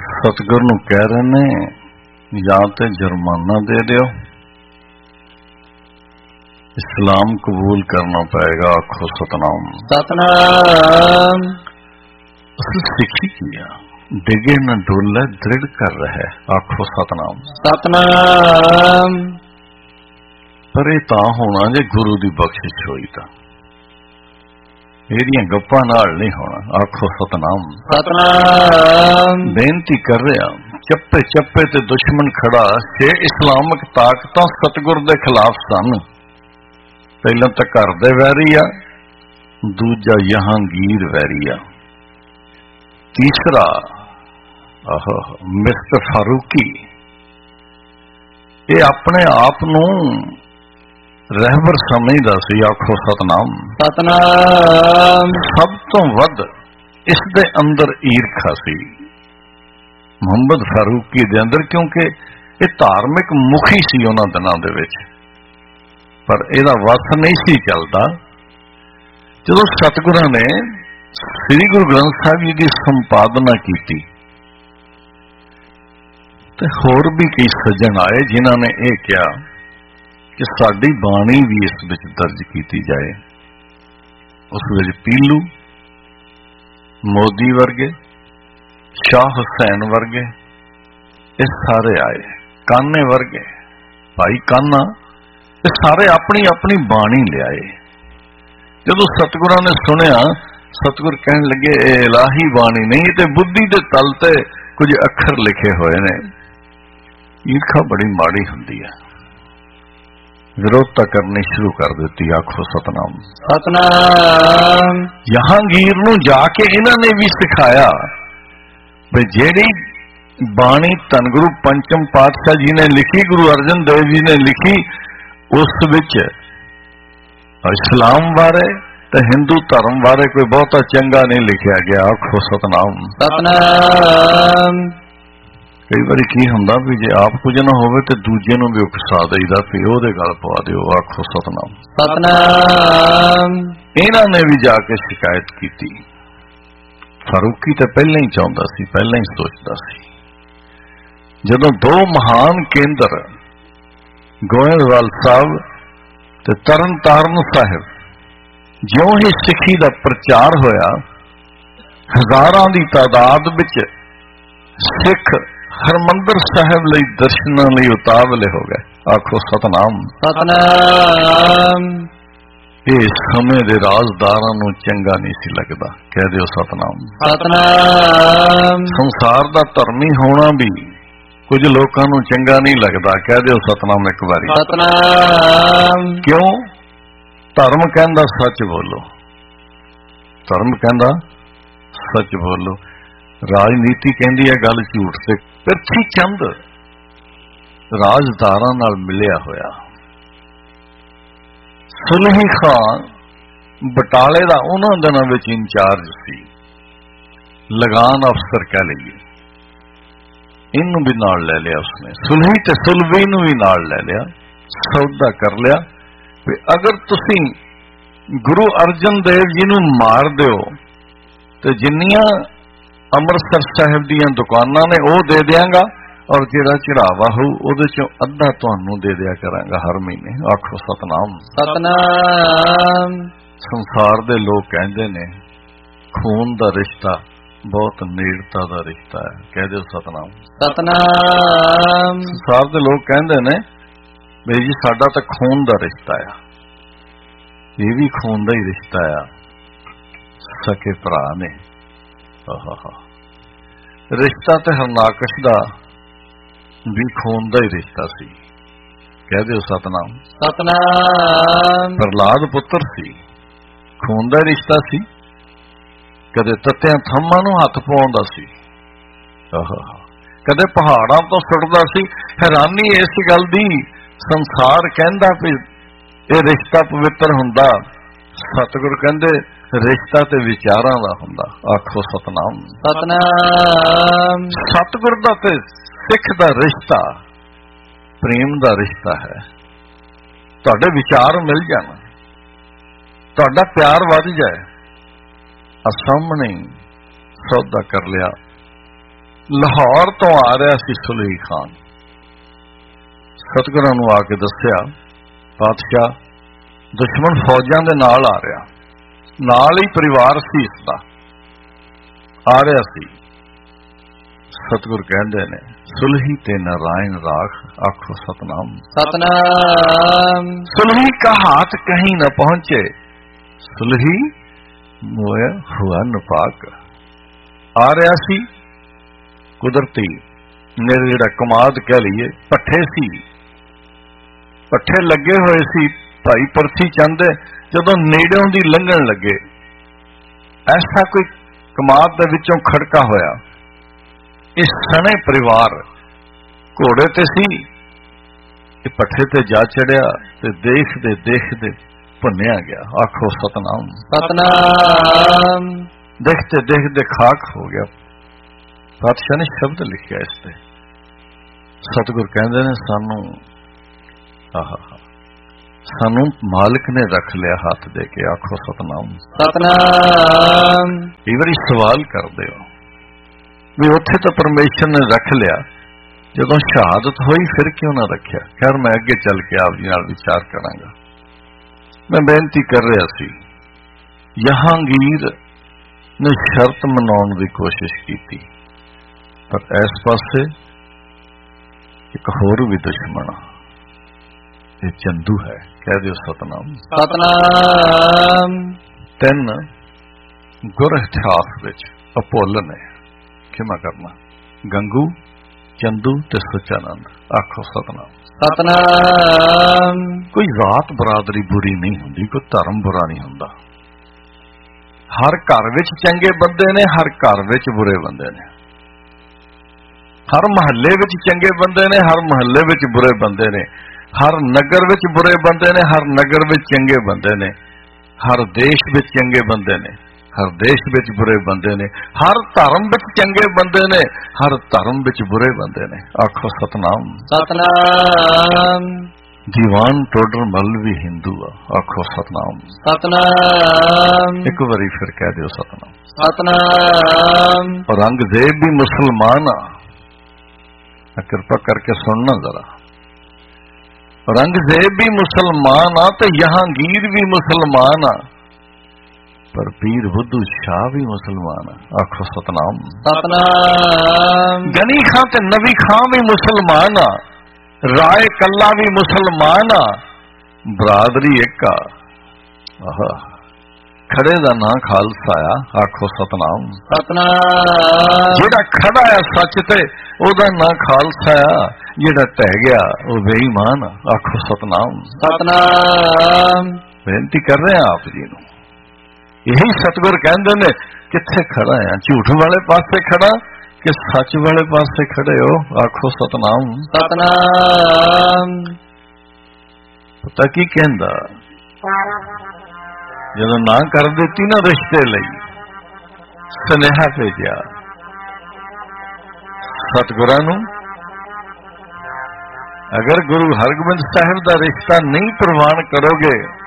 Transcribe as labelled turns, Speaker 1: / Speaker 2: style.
Speaker 1: सतगुर नूं कह रहे ने या तो जुर्माना दे दिओ, इस्लाम कबूल करना पएगा। आखो सतनाम
Speaker 2: सतनाम।
Speaker 1: असल सिखी किया डिगे न डोले दृढ़ कर रहे। आखो सतनाम
Speaker 2: सतनाम।
Speaker 1: पर यह तां होना जे गुरु की बख्शिश होई तां, एदियां गप्पां नाल नहीं होना। आखो सतनाम
Speaker 2: सतनाम।
Speaker 1: बेनती कर रहा, चप्पे चप्पे ते दुश्मन खड़ा छे इस्लामिक ताकतां सतगुर दे खिलाफ सन। पहला तो घर दे वैरी आ, दूजा जहांगीर वैरी आ, तीसरा मिस्टर फारूकी ये अपने आप नूं रहबर समझदा सी। आखो सतनाम
Speaker 2: सतनाम।
Speaker 1: सब तो वध इस दे अंदर ईरखा सी मुहम्मद फारूकी दे अंदर, क्योंकि ये धार्मिक मुखी सी उन्हां दिनां दे विच, पर इहदा वस नहीं सी चलदा। जदों सतगुरां ने श्री गुरु ग्रंथ साहिब जी की संपादना की ते होर भी कई सज्जन आए जिन्हां ने यह कहा कि साडी बाणी भी इस विच दर्ज की जाए। उस विच पीलू, मोदी वर्गे, शाह हुसैन वर्गे ये सारे आए, काने वर्गे, भाई काना, ये सारे अपनी अपनी बाणी ले आए। जदों सतगुरां ने सुनिया, सतगुर कहन लगे इलाही बाणी नहीं, ते बुद्धि दे तल ते कुछ अखर लिखे हुए ने। ईर्खा बड़ी माड़ी हुंदी है, विरोधता करनी शुरू कर देती। आखो सतनाम
Speaker 2: सतनाम।
Speaker 1: जहांगीर नूं जाके इन्हां ने भी सिखाया भाई जेड़ी बाणी धन गुरु पंचम पातशाह जी ने लिखी, गुरु अर्जन देव जी ने लिखी, उस विच इस्लाम बारे ते हिंदू धर्म बारे कोई बहुता चंगा नहीं लिखा गया। आखो सतनाम
Speaker 2: सतनाम।
Speaker 1: कई बार की हुंदा भी जे आप कुछ ना होवे ते दूजे नूं भी उकसा दईदा भी ओहदे गल पवा दिओ। आखो सतनाम
Speaker 2: सतनाम।
Speaker 1: इन्हां ने भी जाके शिकायत की। फारूकी तो पहले ही चाहता सी, पहले ही सोचता सी। जदों दो महान केंद्र गोयंदवाल साहब ते तरन ताਰਨ साहिब ज्यों ही सिखी का प्रचार होया, हजारां की तादाद विच सिख हरमंदर साहिब लई दर्शनां लई उतावले हो गए। आखो सतनाम
Speaker 2: सतनाम।
Speaker 1: इस समय दे राजदारां नूं चंगा नहीं सी लगदा। कह दिओ सतनाम
Speaker 2: सतनाम।
Speaker 1: संसार दा धर्मी होना भी कुछ लोकां नूं चंगा नहीं लगदा। कह दिओ सतनाम एक बारी
Speaker 2: सतनाम।
Speaker 1: क्यों? धर्म कहंदा सच बोलो, धर्म कहंदा सच बोलो, राजनीति कहंदी है गल झूठ से। पिरथी चंद राजदारां नाल मिलिया होया, सुलही खान बटाले दा उन्हां दिनां विच इंचार्ज सी, लगान अफसर कह लईए, इनू भी नाल ले लिया उसने। सुलही ते सुलवी नू भी नाल ले लिया, सौदा कर लिया भी अगर तुसी गुरु अर्जन देव जी नू मार दिओ ते जिन्नियां अमृतसर साहिब दीयां दुकानां ने वो दे दियांगा, और जिहड़ा चढ़ावा हो उहदे चों अद्धा तुहानू दे दिया करांगा हर महीने। आखो सतनाम
Speaker 2: सतनाम।
Speaker 1: संसार दे लोग कहंदे ने खून दा रिश्ता बहुत नेड़ता दा रिश्ता है। कह दिओ सतनाम
Speaker 2: सतनाम।
Speaker 1: संसार दे लोग कहंदे ने भी जी साडा तां खून दा रिश्ता है, ये भी खून दा ही रिश्ता है, सके भरा ने। रिश्ता ते हरनाकश दा भी खून दा ही रिश्ता सी। कह दिओ सतनाम
Speaker 2: सतनाम।
Speaker 1: प्रहलाद पुत्र सी, खून दा रिश्ता सी, कदे तत्तियां थम्मां नूं हथ पाउंदा सी, कदे पहाड़ां तो सुटदा सी। हैरानी इस गल दी, संसार कहंदा भी ये रिश्ता पवित्र हुंदा, सतगुर कहंदे रिश्ता ते विचारां दा हुंदा। आखो सतनाम
Speaker 2: सतनाम।
Speaker 1: सतगुर दा ते सिख दा रिश्ता प्रेम दा रिश्ता है। तुहाडे विचार मिल जाण, तुहाडा प्यार वध जाए। आ सामने सौदा कर लिया, ਲਾਹੌਰ ਤੋਂ ਆ ਰਿਹਾ ਸੀ ਸੁਲਹੀ ਖਾਨ। ਸਤਿਗੁਰਾਂ ਨੂੰ ਆ ਕੇ ਦੱਸਿਆ, ਪਾਤਸ਼ਾਹ ਦੁਸ਼ਮਣ ਫੌਜਾਂ ਦੇ ਨਾਲ ਆ ਰਿਹਾ, ਨਾਲ ਹੀ ਪਰਿਵਾਰ ਸੀ ਇਸਦਾ, ਆ ਰਿਹਾ ਸੀ। ਸਤਿਗੁਰ ਕਹਿੰਦੇ ਨੇ ਸੁਲਹੀ ਤੇ ਨਾਰਾਇਣ ਰਾਖ, ਆਖੋ ਸਤਨਾਮ।
Speaker 2: सतनाम
Speaker 1: सुलही का हाथ कहीं न पहुंचे, सुलही मोया हुआ नपाक। आ रहा सी कुदरती मेरे जेड़ा कमाद कह लीए पट्ठे सी, पट्ठे लगे हुए सी भाई परसी चंद, जदों नेड़ों दी लंघण लगे ऐसा कोई कमाद दे विचों खड़का होया, इस सने परिवार घोड़े ते सी, पट्ठे ते जा चढ़िया ते देखदे भुनिया गया। आखो सतनाम।
Speaker 2: सतनाम
Speaker 1: देखते देखते खाक हो गया। पातशाह ने शब्द लिखिया इस ते। सतगुर कहते ने सानू सानू मालिक ने रख लिया हाथ दे के। आखो सतनाम।
Speaker 2: सतनाम
Speaker 1: कई बारी सवाल करते हो भी उत्थे तो परमेश्वर ने रख लिया, जदों शहादत हुई फिर क्यों ना रखिया। खैर मैं अगे चल के आप जी नाल विचार करांगा। मैं बेनती कर रहा सी, जहांगीर ने शर्त मनाउण दी कोशिश की, पर इस पासे एक होर भी दुश्मन ये चंदू है। कह दियो सतनाम।
Speaker 2: सतनाम
Speaker 1: 3 गुर इतिहास विच अभुੱਲ ने, क्षमा करना, गंगू, चंदू ते सचानंद। आखो सतनाम।
Speaker 2: सतनाम
Speaker 1: कोई जात बरादरी बुरी नहीं हुंदी, कोई धर्म बुरा नहीं हुंदा। हर घर विच चंगे बंदे ने, हर घर विच बुरे बंदे ने। हर महल्ले विच चंगे बंदे ने, हर महल्ले विच बुरे बंदे ने। हर नगर विच बुरे बंदे ने, हर नगर विच चंगे बंदे ने। हर देश विच चंगे बंदे ने, हर देश विच बुरे बंदे ने। हर धर्म विच चंगे बंदे ने, हर धर्म विच बुरे बंदे ने। आखो सतनाम।
Speaker 2: सतनाम
Speaker 1: दीवान टोडर मल भी हिंदू आ। आखो सतनाम।
Speaker 2: सतनाम
Speaker 1: एक बारी फिर कह दियो सतनाम।
Speaker 2: सतनाम
Speaker 1: औरंगजेब भी मुसलमान आ, कृपा करके सुनना जरा। औरंगजेब भी मुसलमान आ तो जहांगीर भी मुसलमान आ, पर पीर बुद्धू शाह भी मुसलमान है। आखो सतनाम।
Speaker 2: सतनाम
Speaker 1: गनी खां ते नबी खां भी मुसलमान आ, राय कल्ला भी मुसलमान आ, बरादरी एक आ। खड़े दा नां खालसा आ। आखो सतनाम।
Speaker 2: सतनाम
Speaker 1: जेड़ा खड़ा है सच ते ओदा नां खालसा आ, जेड़ा टह गया वो बेईमान आ। आखो सतनाम।
Speaker 2: सतनाम
Speaker 1: बेनती कर रहे हैं आप जी नूं, यही सतगुर कहते ने किथे खड़ा है, झूठ वाले पासे खड़ा कि सच वाले पासे खड़े हो। आखो सतनाम।
Speaker 2: सतनाम
Speaker 1: पता की कहंदा, जदों ना कर देती ना रिश्ते लई, सुनेहा भेजिया सतगुरां नूं, अगर गुरु हरगोबिंद साहिब दा रिश्ता नहीं प्रवान करोगे